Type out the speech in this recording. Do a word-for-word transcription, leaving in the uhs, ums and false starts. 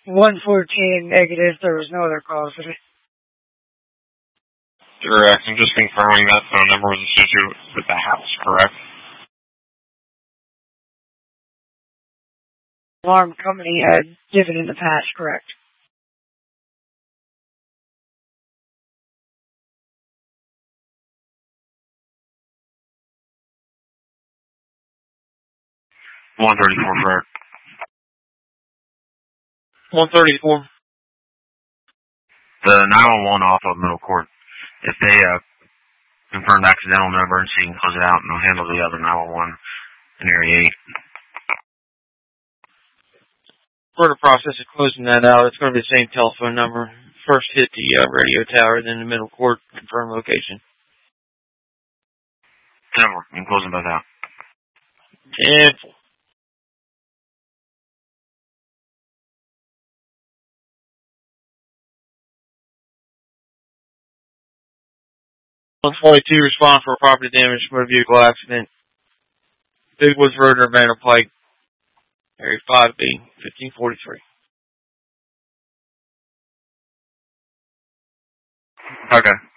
one fourteen negative. There was no other calls today. Correct. I'm just confirming that phone number was associated with the house, correct? Alarm company had given in the past, correct? one thirty-four, correct. one thirty-four. The nine one one off of Middle Court. If they uh, confirmed accidental no emergency, you can close it out and they'll handle the other nine one one in Area eight. For the process of closing that out, it's going to be the same telephone number. First hit the uh, radio tower, then the Middle Court, confirm location. Never. You can close them both out. And one twenty-two, respond for a property damage motor vehicle accident. Big Woods Road, Urbana Pike, Area five B, fifteen forty-three. Okay.